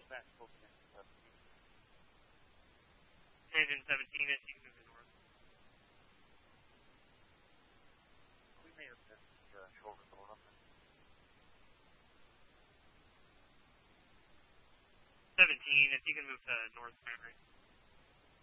Engine 17, if you can move to north. We may have missed shoulder going up. 17, if you can move to north, right.